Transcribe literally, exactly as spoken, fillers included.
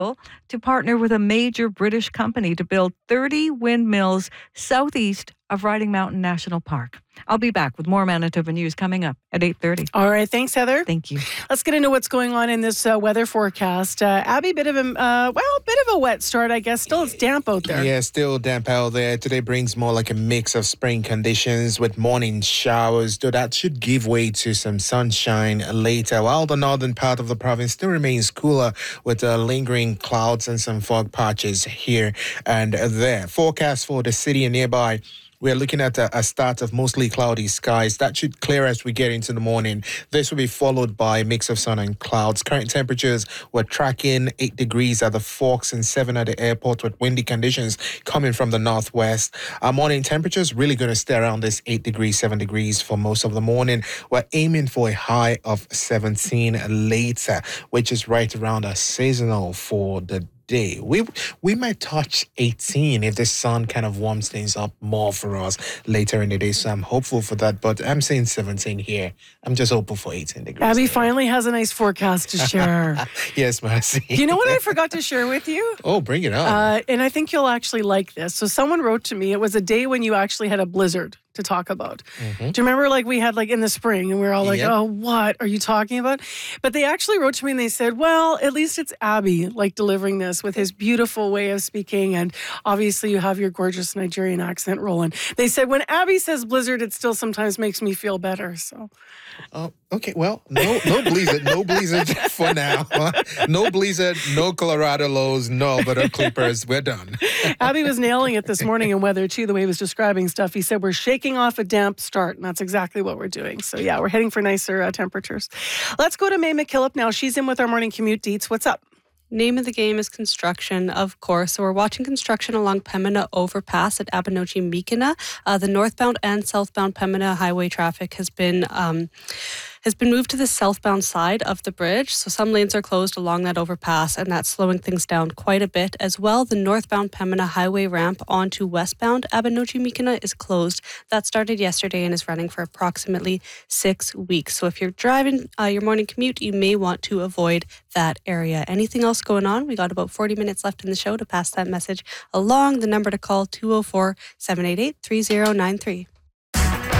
to partner with a major British company to build thirty windmills southeast of Riding Mountain National Park. I'll be back with more Manitoba news coming up at eight thirty. All right. Thanks, Heather. Thank you. Let's get into what's going on in this uh, weather forecast. Uh, Abby, bit of a, uh, well, bit of a wet start, I guess. Still, it's damp out there. Yeah, still damp out there. Today brings more like a mix of spring conditions with morning showers, though that should give way to some sunshine later, while the northern part of the province still remains cooler with uh, lingering clouds and some fog patches here and there. Forecast for the city and nearby. We're looking at a, a start of mostly cloudy skies. That should clear as we get into the morning. This will be followed by a mix of sun and clouds. Current temperatures, we're tracking eight degrees at the Forks and seven at the airport with windy conditions coming from the northwest. Our morning temperatures really going to stay around this eight degrees, seven degrees for most of the morning. We're aiming for a high of seventeen later, which is right around our seasonal for the day. We we might touch eighteen if the sun kind of warms things up more for us later in the day. So I'm hopeful for that. But I'm saying seventeen here. I'm just hopeful for eighteen degrees. Abby there. finally has a nice forecast to share. Yes, Marcy. You know what I forgot to share with you? Oh, bring it on. Uh, and I think you'll actually like this. So someone wrote to me. It was a day when you actually had a blizzard to talk about. Mm-hmm. Do you remember like we had like in the spring and we were all like, yep. oh, what are you talking about? But they actually wrote to me and they said, well, at least it's Abby like delivering this with his beautiful way of speaking. And obviously you have your gorgeous Nigerian accent rolling. They said, when Abby says blizzard, it still sometimes makes me feel better. So. Oh, okay. Well, no, no blizzard, no blizzard for now. No blizzard, no Colorado lows, no, but our Clippers, we're done. Abby was nailing it this morning in weather too, the way he was describing stuff. He said, we're shaking off a damp start, and that's exactly what we're doing. So yeah, we're heading for nicer uh, temperatures. Let's go to May McKillop now. She's in with our morning commute deets. What's up? Name of the game is construction, of course. So we're watching construction along Pembina Overpass at Abenochi-Mikina. Uh, the northbound and southbound Pembina highway traffic has been um, has been moved to the southbound side of the bridge. So some lanes are closed along that overpass, and that's slowing things down quite a bit. As well, the northbound Pembina highway ramp onto westbound Abenochi-Mikina is closed. That started yesterday and is running for approximately six weeks. So if you're driving uh, your morning commute, you may want to avoid that area. Anything else going on? We got about forty minutes left in the show to pass that message along. The number to call, two oh four, seven eight eight, three oh nine three.